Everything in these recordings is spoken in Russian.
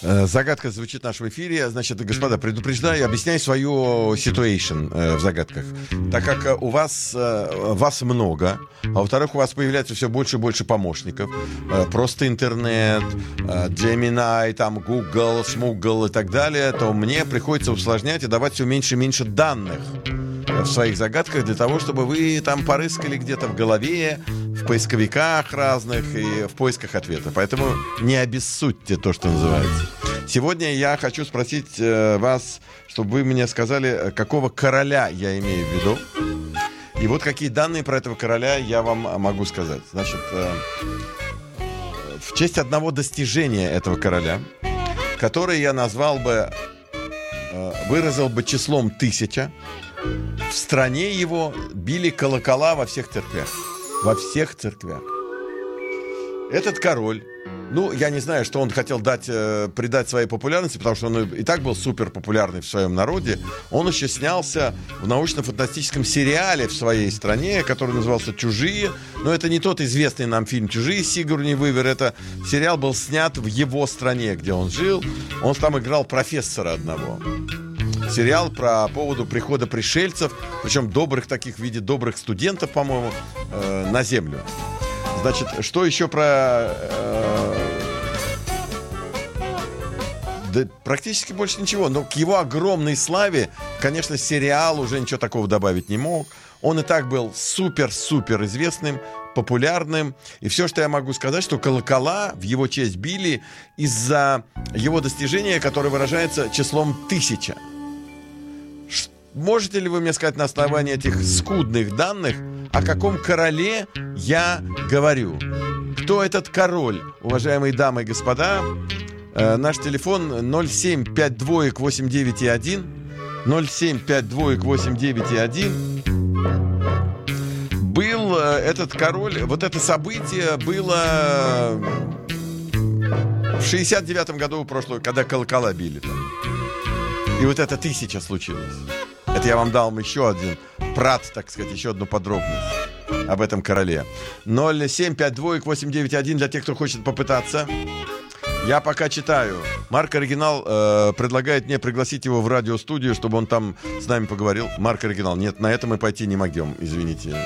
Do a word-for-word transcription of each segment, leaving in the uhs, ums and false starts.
Загадка звучит в нашем эфире. Значит, господа, предупреждаю, объясняй свою ситуацию в загадках. Так как у вас, вас много, а во-вторых, у вас появляется все больше и больше помощников. Просто интернет, Gemini, там, Google, Smoogle и так далее, то мне приходится усложнять и давать все меньше и меньше данных в своих загадках для того, чтобы вы там порыскали где-то в голове, в поисковиках разных и в поисках ответа. Поэтому не обессудьте то, что называется. Сегодня я хочу спросить э, вас, чтобы вы мне сказали, какого короля я имею в виду. И вот какие данные про этого короля я вам могу сказать. Значит, э, в честь одного достижения этого короля, который я назвал бы, э, выразил бы числом тысяча, в стране его били колокола во всех церквях. Во всех церквях. Этот король, ну, я не знаю, что он хотел дать, э, придать своей популярности, потому что он и так был супер популярный в своем народе. Он еще снялся в научно-фантастическом сериале в своей стране, который назывался «Чужие». Но это не тот известный нам фильм «Чужие» Сигурни Уивер. Это сериал был снят в его стране, где он жил. Он там играл профессора одного. Сериал про поводу прихода пришельцев, причем добрых таких в виде добрых студентов, по-моему, э, на Землю. Значит, что еще про... Э, да практически больше ничего. Но к его огромной славе, конечно, сериал уже ничего такого добавить не мог. Он и так был супер-супер известным, популярным. И все, что я могу сказать, что колокола в его честь били из-за его достижения, которое выражается числом тысяча. Можете ли вы мне сказать на основании этих скудных данных, о каком короле я говорю? Кто этот король, уважаемые дамы и господа? Э, наш телефон ноль семь пять два восемь девять один, ноль семь пять два восемь девять один. Был э, этот король, вот это событие было в шестьдесят девятом году прошлого, когда колокола били там. И вот эта тысяча случилась. Это я вам дал еще один прат, так сказать, еще одну подробность об этом короле. ноль семь пять два восемь девять один для тех, кто хочет попытаться. Я пока читаю. Марк Оригинал э, предлагает мне пригласить его в радиостудию, чтобы он там с нами поговорил. Марк Оригинал, нет, на это мы пойти не могем, извините.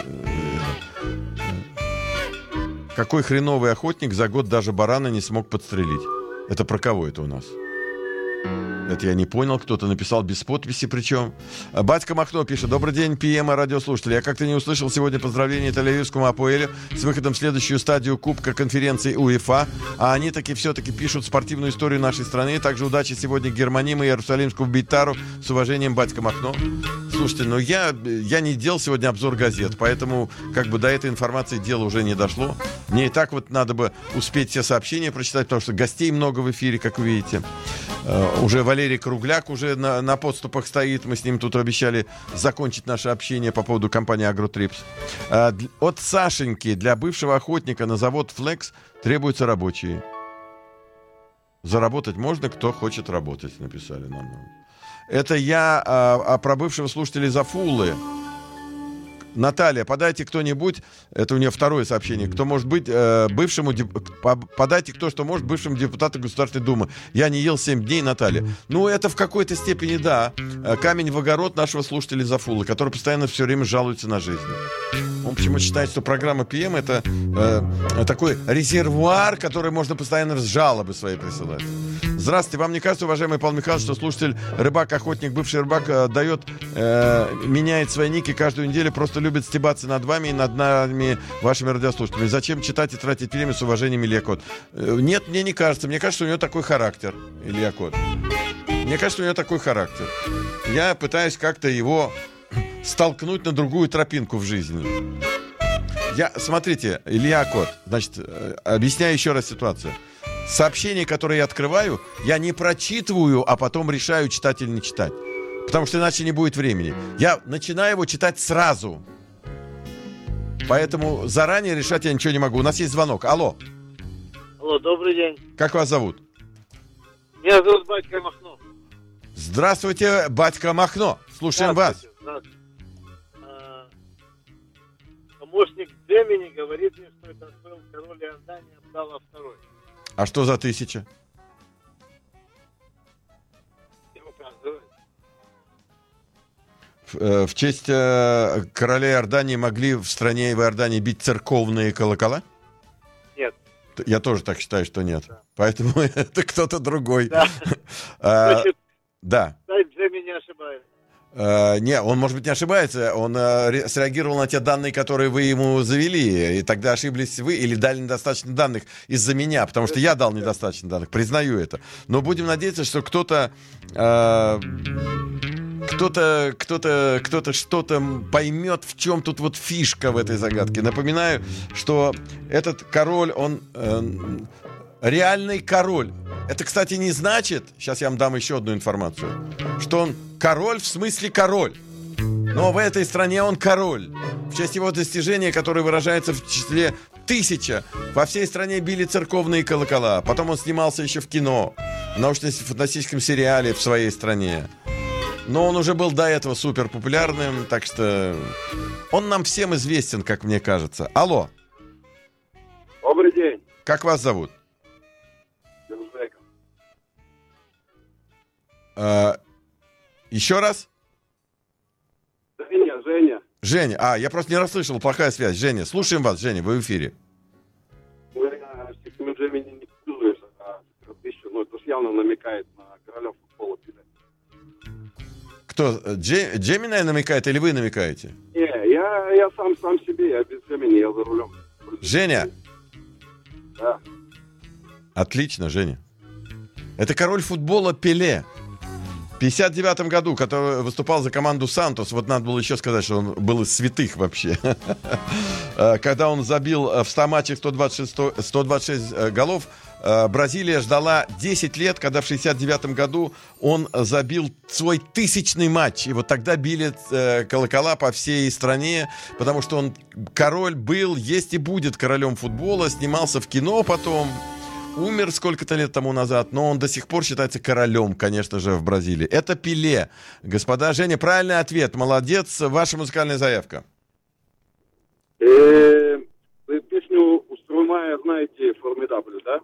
Какой хреновый охотник за год даже барана не смог подстрелить? Это про кого это у нас? Это я не понял, кто-то написал без подписи причем. Батька Махно пишет: добрый день, ПМ, радиослушатели. Я как-то не услышал сегодня поздравления Тель-Авивскому Апоэлю с выходом в следующую стадию Кубка конференции УЕФА. А они таки все-таки пишут спортивную историю нашей страны. Также удачи сегодня Германиму и Иерусалимскому Бейтару. С уважением, Батька Махно. Слушайте, ну я, я не делал сегодня обзор газет, поэтому как бы до этой информации дело уже не дошло. Мне и так вот надо бы успеть все сообщения прочитать, потому что гостей много в эфире, как вы видите. Uh, уже Валерий Кругляк уже на, на подступах стоит. Мы с ним тут обещали закончить наше общение по поводу компании «Агротрипс». Uh, д- от Сашеньки: для бывшего охотника на завод «Флекс» требуются рабочие. Заработать можно, кто хочет работать, написали нам. Это я а, а про бывшего слушателя из Афулы. Наталья, подайте кто-нибудь, это у нее второе сообщение, кто может быть э, бывшему, деп... подайте кто что может бывшему депутату Государственной Думы. Я не ел семь дней, Наталья. Ну, это в какой-то степени, да, камень в огород нашего слушателя из Афулы, который постоянно все время жалуется на жизнь. Он почему-то считает, что программа ПМ это э, такой резервуар, который можно постоянно жалобы свои присылать. Здравствуйте, вам не кажется, уважаемый Павел Михайлович, что слушатель рыбак-охотник, бывший рыбак, э, дает, э, меняет свои ники каждую неделю, просто любит стебаться над вами и над нами, вашими радиослушателями? Зачем читать и тратить время? С уважением, Илья Кот? Э, нет, мне не кажется. Мне кажется, что у него такой характер, Илья Кот. Мне кажется, у него такой характер. Я пытаюсь как-то его столкнуть на другую тропинку в жизни. Я, смотрите, Илья Кот, значит, объясняю еще раз ситуацию. Сообщения, которые я открываю, я не прочитываю, а потом решаю, читать или не читать. Потому что иначе не будет времени. Я начинаю его читать сразу. Поэтому заранее решать я ничего не могу. У нас есть звонок. Алло. Алло, добрый день. Как вас зовут? Меня зовут Батька Махно. Здравствуйте, Батька Махно. Слушаем вас. Здравствуйте. А, помощник Джемини говорит мне, что это был король Иордании Абдалла второй. А что за тысяча? в, в честь э, короля Иордании могли в стране в Иордании бить церковные колокола? Нет. Я тоже так считаю, что нет. Да. Поэтому это кто-то другой. Да. А, Значит, да. Джемми не ошибается. Uh, не, он, может быть, не ошибается. Он uh, ре- среагировал на те данные, которые вы ему завели. И тогда ошиблись вы или дали недостаточно данных из-за меня, потому что я дал недостаточно данных. Признаю это. Но будем надеяться, что кто-то... Uh, кто-то, кто-то, кто-то что-то поймет, в чем тут вот фишка в этой загадке. Напоминаю, что этот король, он... Uh, реальный король. Это, кстати, не значит, сейчас я вам дам еще одну информацию, что он король в смысле король. Но в этой стране он король. В честь его достижения, которое выражается в числе тысяча, во всей стране били церковные колокола. Потом он снимался еще в кино, в научно-фантастическом сериале в своей стране. Но он уже был до этого супер популярным, так что он нам всем известен, как мне кажется. Алло. Добрый день. Как вас зовут? А, еще раз? Женя, Женя. Женя, а, я просто не расслышал, плохая связь. Женя, слушаем вас, Женя, вы в эфире. Вы с этими Джемини не путаешь, а тысячу, ну это ж явно намекает на короля футбола. Кто, Дже, Джемини намекает или вы намекаете? Не, я, я сам, сам себе, я без Джемини, я за рулем. Женя? Да. Отлично, Женя. Это король футбола Пеле. В пятьдесят девятом году, который выступал за команду «Сантос», вот надо было еще сказать, что он был из святых вообще. Когда он забил в ста матчах сто двадцать шесть голов, Бразилия ждала десять лет, когда в шестьдесят девятом году он забил свой тысячный матч. И вот тогда били колокола по всей стране, потому что он король был, есть и будет королем футбола, снимался в кино потом. Умер сколько-то лет тому назад, но он до сих пор считается королем, конечно же, в Бразилии. Это Пеле. Господа, Женя, правильный ответ. Молодец. Ваша музыкальная заявка. Вы песню у Струмая знаете «Формидабль», да?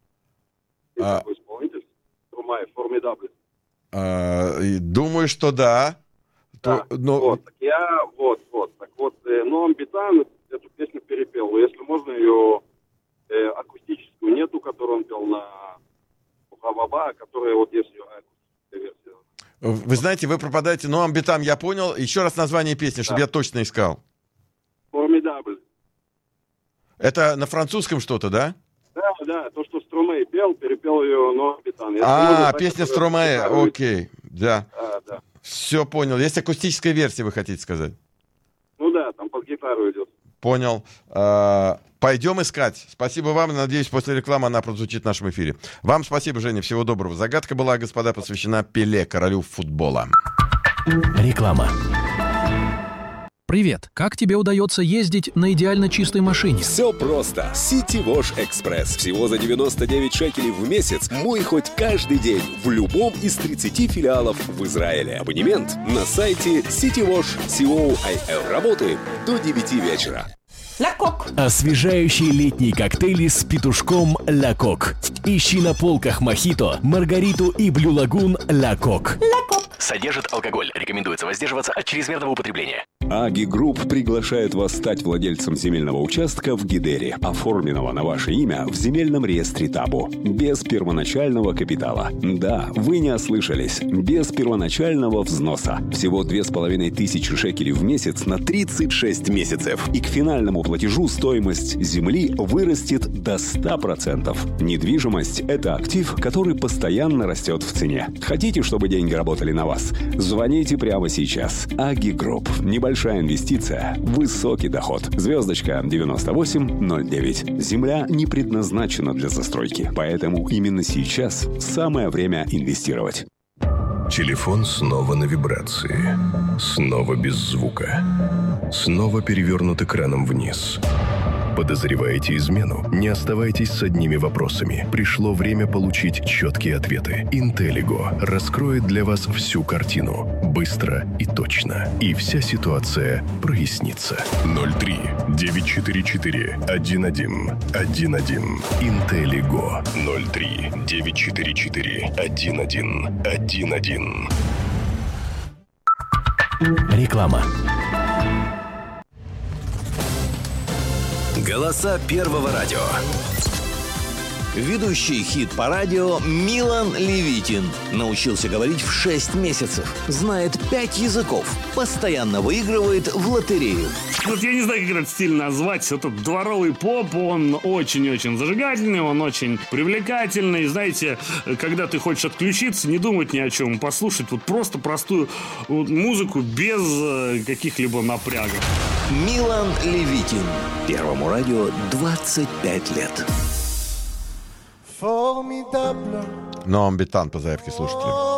А, такой исполнитель? Струмая «Формидабль». А, думаю, что да. Да. То, но... Вот, так я, вот, вот. Так вот, Ноам Битан эту песню перепел. Если можно ее... акустическую нету, которую он пел на Баба, которая вот есть ее акустическая версия. Вы знаете, вы пропадаете. Ну, Амбитам, я понял. Еще раз название песни, чтобы да. я точно искал. Формидабль. Это на французском что-то, да? Да, да. То, что Стромей пел, перепел ее Ноам Битан. А, песня Стромей. Окей. Да. Да, да. Все понял. Есть акустическая версия, вы хотите сказать? Ну да, там под гитару идет. Понял. Пойдем искать. Спасибо вам. Надеюсь, после рекламы она прозвучит в нашем эфире. Вам спасибо, Женя. Всего доброго. Загадка была, господа, посвящена Пеле, королю футбола. Реклама. Привет! Как тебе удается ездить на идеально чистой машине? Все просто. Ситивош Экспресс. Всего за девяносто девять шекелей в месяц. Мой хоть каждый день в любом из тридцати филиалов в Израиле. Абонемент на сайте ситивош точка ком. Работаем до девяти вечера. Ля Кок. Освежающие летние коктейли с петушком Ля Кок. Ищи на полках мохито, маргариту и блю лагун Ля Кок. Ля Кок. Содержит алкоголь. Рекомендуется воздерживаться от чрезмерного употребления. Аги Групп приглашает вас стать владельцем земельного участка в Гидере, оформленного на ваше имя в земельном реестре Табу, без первоначального капитала. Да, вы не ослышались, без первоначального взноса. Всего две с половиной тысячи шекелей в месяц на тридцать шесть месяцев. И к финальному платежу стоимость земли вырастет до ста процентов. Недвижимость – это актив, который постоянно растет в цене. Хотите, чтобы деньги работали на вас? Звоните прямо сейчас. Аги Групп. Небольшая инвестиция, высокий доход. Звездочка девяносто восемь ноль девять. Земля не предназначена для застройки, поэтому именно сейчас самое время инвестировать. Телефон снова на вибрации. Снова без звука. Снова перевернут экраном вниз. Подозреваете измену? Не оставайтесь с одними вопросами. Пришло время получить четкие ответы. Интеллиго раскроет для вас всю картину. Быстро и точно. И вся ситуация прояснится. ноль три девятьсот сорок четыре один один один один. Интеллиго. ноль три девятьсот сорок четыре один один один один. Реклама. Голоса Первого радио. Ведущий хит-парадио Милан Левитин. Научился говорить в шесть месяцев. Знает пять языков. Постоянно выигрывает в лотерею. Вот я не знаю, как этот стиль назвать. Этот дворовый поп, он очень-очень зажигательный, он очень привлекательный. Знаете, когда ты хочешь отключиться, не думать ни о чем, послушать вот просто простую музыку без каких-либо напрягов. Милан Левитин. Первому радио двадцать пять лет. Но амбитан по заявке слушателя.